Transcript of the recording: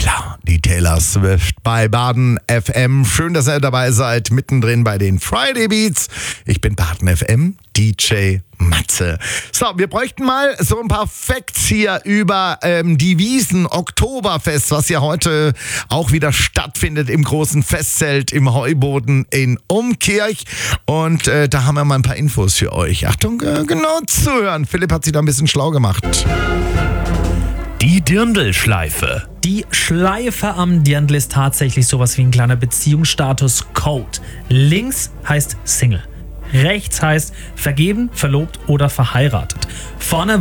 Klar, die Taylor Swift bei Baden FM. Schön, dass ihr dabei seid, mittendrin bei den Friday Beats. Ich bin Baden FM, DJ Matze. So, wir bräuchten mal so ein paar Facts hier über die Wiesn Oktoberfest, was ja heute auch wieder stattfindet im großen Festzelt im Heuboden in Umkirch. Und da haben wir mal ein paar Infos für euch. Achtung, genau zuhören. Philipp hat sich da ein bisschen schlau gemacht. Die Dirndl-Schleife. Die Schleife am Dirndl ist tatsächlich sowas wie ein kleiner Beziehungsstatus-Code. Links heißt Single. Rechts heißt vergeben, verlobt oder verheiratet. Vorne